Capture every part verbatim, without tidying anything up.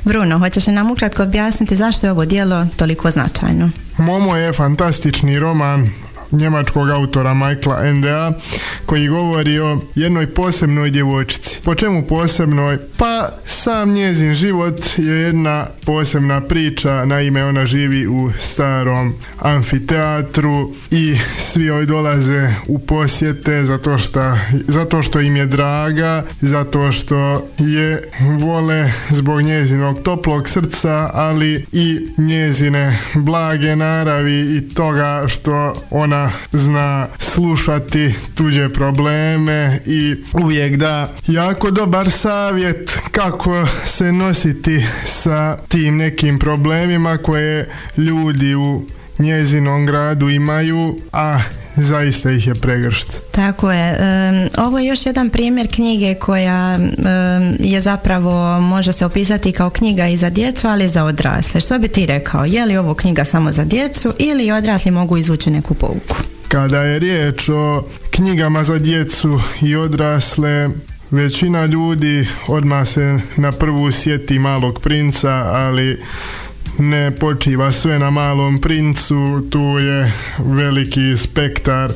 Bruno, hoćeš li nam ukratko objasniti zašto je ovo djelo toliko značajno? Momo je fantastični roman njemačkog autora Michaela Endea koji govori o jednoj posebnoj djevojčici. Po čemu posebnoj? Pa sam njezin život je jedna posebna priča. Naime, ona živi u starom amfiteatru i svi joj dolaze u posjete zato što, zato što im je draga, zato što je vole zbog njezinog toplog srca, ali i njezine blage naravi i toga što ona zna slušati tuđe probleme i uvijek da jako dobar savjet kako se nositi sa tim nekim problemima koje ljudi u njezinom gradu imaju, a zaista ih je pregršt. Tako je. Um, ovo je još jedan primjer knjige koja um, je zapravo, može se opisati kao knjiga i za djecu, ali i za odrasle. Što bi ti rekao? Je li ovo knjiga samo za djecu ili odrasli mogu izvući neku pouku? Kada je riječ o knjigama za djecu i odrasle, većina ljudi odmah se na prvu sjeti Malog princa, ali ne počiva sve na Malom princu. Tu je veliki spektar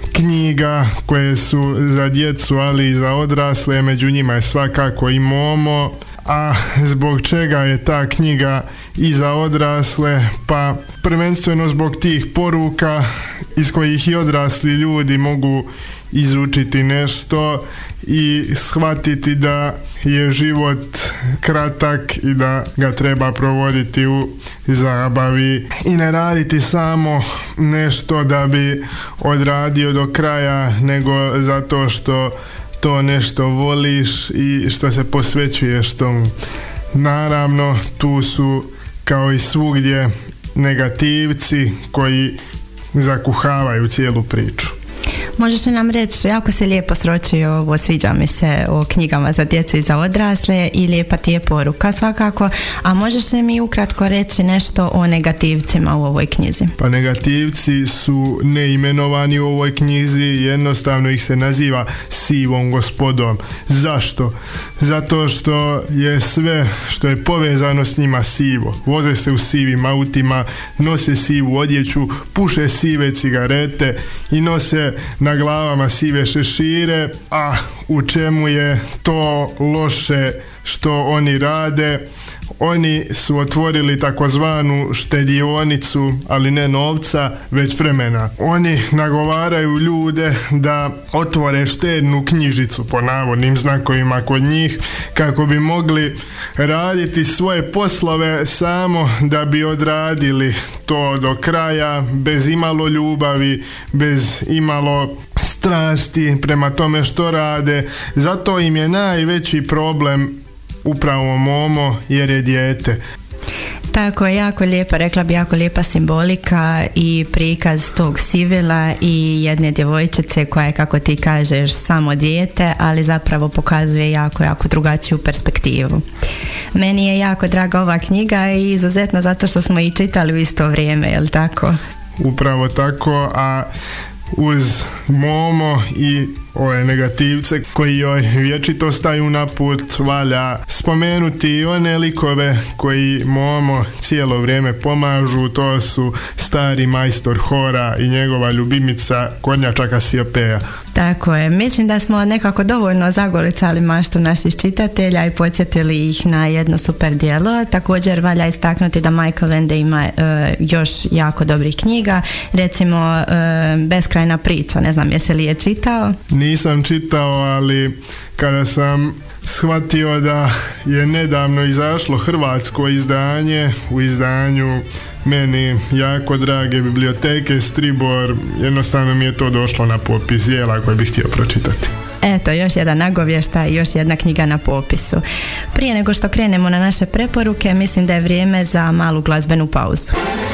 knjiga koje su za djecu, ali i za odrasle. Među njima je svakako i Momo. A zbog čega je ta knjiga i za odrasle? Pa prvenstveno zbog tih poruka iz kojih i odrasli ljudi mogu izučiti nešto i shvatiti da je život kratak i da ga treba provoditi u zabavi i ne raditi samo nešto da bi odradio do kraja, nego zato što to nešto voliš i što se posvećuješ tomu. Naravno, tu su kao i svugdje negativci koji zakuhavaju cijelu priču. Možeš li nam reći, jako se lijepo sročio ovo, sviđa mi se, o knjigama za djecu i za odrasle i lijepa ti je poruka svakako, a možeš li mi ukratko reći nešto o negativcima u ovoj knjizi? Pa negativci su neimenovani u ovoj knjizi, jednostavno ih se naziva sivom gospodom. Zašto? Zato što je sve što je povezano s njima sivo. Voze se u sivim autima, nose sivu odjeću, puše sive cigarete i nose na glavama sive šešire. A u čemu je to loše što oni rade? Oni su otvorili takozvanu štedionicu, ali ne novca, već vremena. Oni nagovaraju ljude da otvore štednu knjižicu, po navodnim znakovima, kod njih, kako bi mogli raditi svoje poslove samo da bi odradili to do kraja, bez imalo ljubavi, bez imalo strasti prema tome što rade. Zato im je najveći problem upravo Momo, jer je dijete. Tako je, jako lijepa, rekla bi jako lijepa simbolika i prikaz tog sivila i jedne djevojčice koja je, kako ti kažeš, samo dijete, ali zapravo pokazuje jako, jako drugačiju perspektivu. Meni je jako draga ova knjiga i izuzetno zato što smo i čitali u isto vrijeme, je li tako? Upravo tako, a uz Momo i ove negativce koji joj vječito staju na put, valja spomenuti i one likove koji Momo cijelo vrijeme pomažu. To su stari majstor Hora i njegova ljubimica Kornjača Kasiopeja. Tako je, mislim da smo nekako dovoljno zagolicali maštu naših čitatelja i podsjetili ih na jedno super djelo. Također valja istaknuti da Michael Ende ima e, još jako dobrih knjiga, recimo e, Beskrajna priča, ne znam jesi li je čitao? Nisam čitao, ali kada sam shvatio da je nedavno izašlo hrvatsko izdanje, u izdanju meni jako drage biblioteke Stribor, jednostavno mi je to došlo na popis djela koje bih htio pročitati. Eto, još jedan nagovještaj i još jedna knjiga na popisu. Prije nego što krenemo na naše preporuke, mislim da je vrijeme za malu glazbenu pauzu.